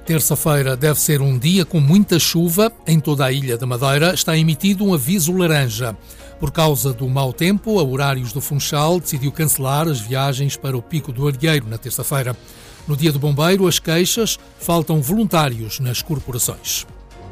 Terça-feira deve ser um dia com muita chuva. Em toda a ilha da Madeira está emitido um aviso laranja. Por causa do mau tempo, a Horários do Funchal decidiu cancelar as viagens para o Pico do Arieiro na terça-feira. No dia do bombeiro, as queixas: faltam voluntários nas corporações.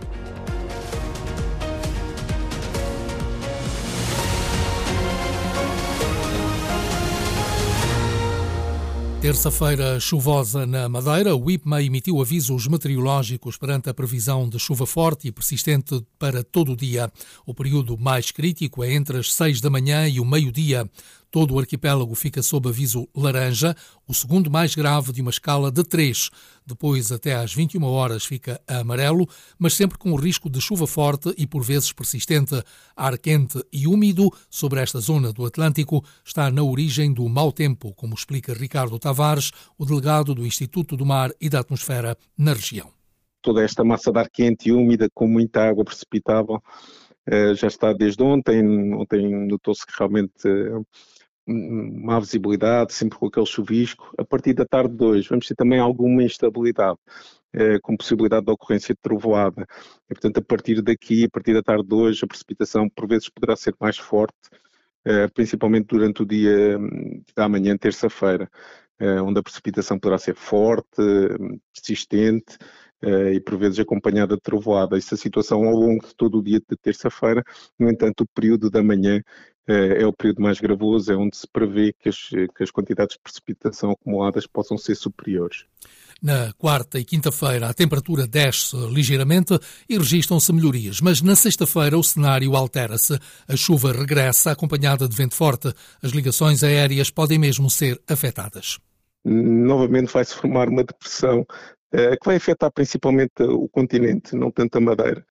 Terça-feira chuvosa na Madeira. O IPMA emitiu avisos meteorológicos perante a previsão de chuva forte e persistente para todo o dia. O período mais crítico é entre as 6 da manhã e o meio-dia. Todo o arquipélago fica sob aviso laranja, o segundo mais grave de uma escala de 3. Depois, até às 21 horas, fica a amarelo, mas sempre com o risco de chuva forte e, por vezes, persistente. Ar quente e úmido sobre esta zona do Atlântico está na origem do mau tempo, como explica Ricardo Tavares, o delegado do Instituto do Mar e da Atmosfera na região. Toda esta massa de ar quente e úmida, com muita água precipitável, já está desde ontem. Ontem notou-se que realmente má visibilidade, sempre com aquele chuvisco. A partir da tarde de hoje vamos ter também alguma instabilidade, com possibilidade de ocorrência de trovoada. E, portanto, a partir daqui, a partir da tarde de hoje, a precipitação por vezes poderá ser mais forte, principalmente durante o dia da manhã, terça-feira, onde a precipitação poderá ser forte, persistente, e por vezes acompanhada de trovoada. Essa situação ao longo de todo o dia de terça-feira. No entanto, o período da manhã é o período mais gravoso, é onde se prevê que as quantidades de precipitação acumuladas possam ser superiores. Na quarta e quinta-feira a temperatura desce ligeiramente e registram-se melhorias, mas na sexta-feira o cenário altera-se. A chuva regressa acompanhada de vento forte. As ligações aéreas podem mesmo ser afetadas. Novamente vai-se formar uma depressão que vai afetar principalmente o continente, não tanto a Madeira.